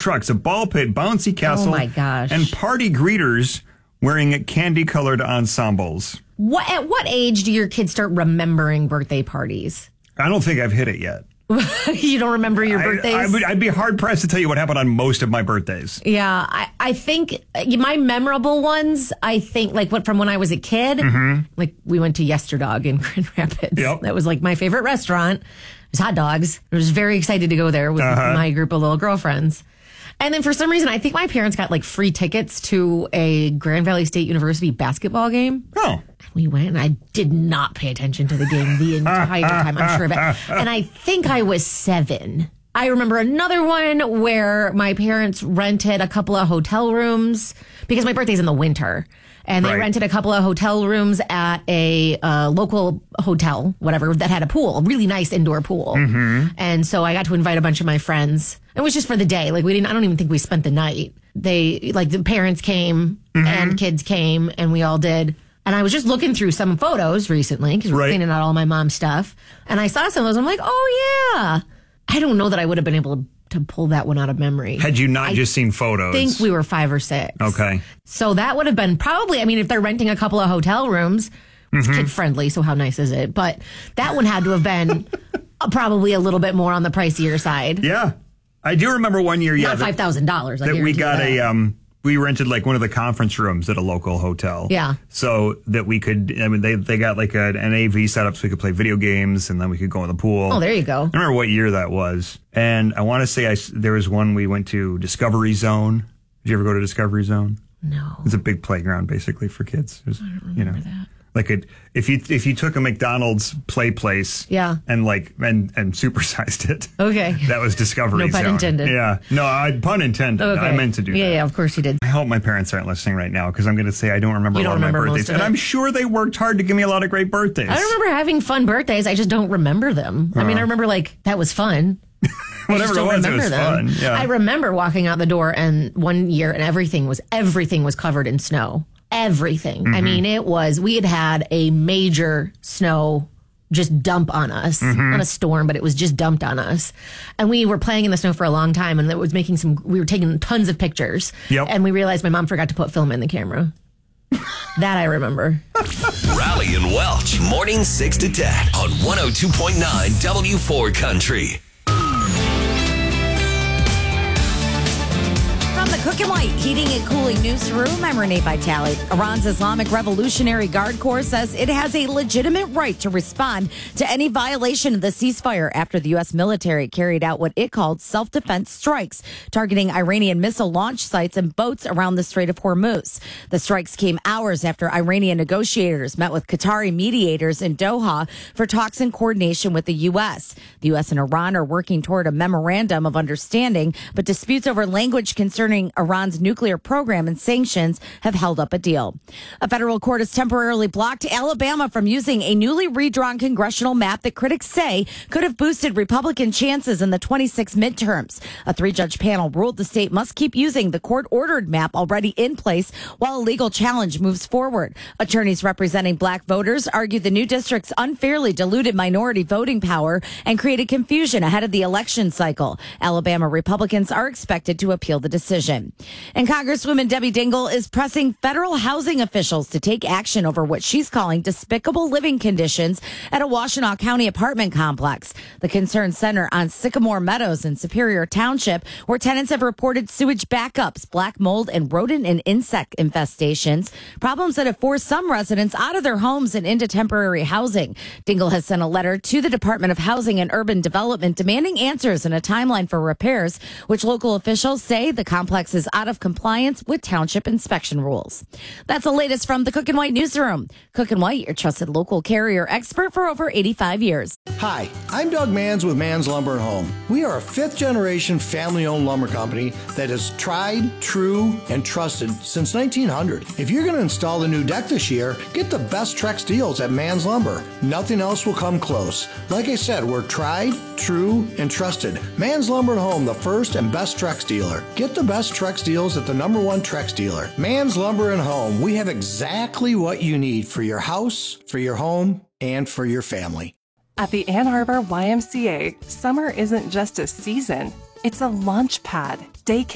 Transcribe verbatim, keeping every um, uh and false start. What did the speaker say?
trucks, a ball pit, bouncy castle, Oh, my gosh. and party greeters wearing candy-colored ensembles. What at what age do your kids start remembering birthday parties? I don't think I've hit it yet. You don't remember your birthdays? I, I would, I'd be hard-pressed to tell you what happened on most of my birthdays. Yeah, I, I think my memorable ones, I think, like what from when I was a kid, mm-hmm. like we went to Yesterdog in Grand Rapids. Yep. That was like my favorite restaurant. It was hot dogs. I was very excited to go there with uh-huh. my group of little girlfriends. And then for some reason, I think my parents got like free tickets to a Grand Valley State University basketball game. Oh. We went and I did not pay attention to the game the entire time, I'm sure of it. And I think I was seven. I remember another one where my parents rented a couple of hotel rooms because my birthday's in the winter. And they right. rented a couple of hotel rooms at a uh, local hotel, whatever, that had a pool, a really nice indoor pool. Mm-hmm. And so I got to invite a bunch of my friends. It was just for the day. Like we didn't, I don't even think we spent the night. They, like the parents came mm-hmm. and kids came and we all did. And I was just looking through some photos recently because we're right. cleaning out all my mom's stuff. And I saw some of those. I'm like, oh, yeah. I don't know that I would have been able to, to pull that one out of memory. Had you not I just seen photos? I think we were five or six. Okay. So that would have been probably, I mean, if they're renting a couple of hotel rooms, it's mm-hmm. kid friendly. So how nice is it? But that one had to have been probably a little bit more on the pricier side. Yeah. I do remember one year, yeah. Not five thousand dollars. That, that we got that. a, um, we rented like one of the conference rooms at a local hotel. Yeah. So that we could, I mean, they, they got like a, an A V setup so we could play video games and then we could go in the pool. Oh, there you go. I don't remember what year that was. And I want to say I, there was one we went to Discovery Zone. Did you ever go to Discovery Zone? No. It's a big playground basically for kids. It was, I don't remember you know, that. Like a, if you if you took a McDonald's play place, yeah. and like and and supersized it, okay, that was Discovery no Zone. pun intended. Yeah, no, I pun intended. Okay. I meant to do yeah, that. Yeah, of course you did. I hope my parents aren't listening right now because I'm going to say I don't remember you a lot don't of my remember birthdays, most of and it. I'm sure they worked hard to give me a lot of great birthdays. I remember having fun birthdays. I just don't remember them. Uh, I mean, I remember like that was fun. Whatever it was, it was them. fun. Yeah. I remember walking out the door and one year and everything was everything was covered in snow. Everything. Mm-hmm. I mean, it was, we had had a major snow just dump on us. Mm-hmm. Not a storm, but it was just dumped on us. And we were playing in the snow for a long time and it was making some, we were taking tons of pictures. Yep. And we realized my mom forgot to put film in the camera. That I remember. Raleigh and Welch, morning six to ten on one oh two point nine W four Country. The Cook and White Heating and Cooling Newsroom. I'm Renee Vitale. Iran's Islamic Revolutionary Guard Corps says it has a legitimate right to respond to any violation of the ceasefire after the U S military carried out what it called self-defense strikes, targeting Iranian missile launch sites and boats around the Strait of Hormuz. The strikes came hours after Iranian negotiators met with Qatari mediators in Doha for talks in coordination with the U S. The U S and Iran are working toward a memorandum of understanding, but disputes over language concerning Iran's nuclear program and sanctions have held up a deal. A federal court has temporarily blocked Alabama from using a newly redrawn congressional map that critics say could have boosted Republican chances in the twenty-six midterms. A three-judge panel ruled the state must keep using the court-ordered map already in place while a legal challenge moves forward. Attorneys representing black voters argued the new districts unfairly diluted minority voting power and created confusion ahead of the election cycle. Alabama Republicans are expected to appeal the decision. And Congresswoman Debbie Dingell is pressing federal housing officials to take action over what she's calling despicable living conditions at a Washtenaw County apartment complex. The concerns center on Sycamore Meadows in Superior Township, where tenants have reported sewage backups, black mold, and rodent and insect infestations, problems that have forced some residents out of their homes and into temporary housing. Dingell has sent a letter to the Department of Housing and Urban Development demanding answers and a timeline for repairs, which local officials say the complex is out of compliance with township inspection rules. That's the latest from the Cook and White Newsroom. Cook and White, your trusted local carrier expert for over eighty-five years. Hi, I'm Doug Manns with Manns Lumber and Home. We are a fifth-generation family-owned lumber company that is tried, true, and trusted since nineteen hundred. If you're going to install a new deck this year, get the best Trex deals at Manns Lumber. Nothing else will come close. Like I said, we're tried, true, and trusted. Manns Lumber and Home, the first and best Trex dealer. Get the best Trex deals at the number one Trex dealer. Manns Lumber and Home. We have exactly what you need for your house, for your home, and for your family. At the Ann Arbor Y M C A, summer isn't just a season, it's a launch pad, daycare,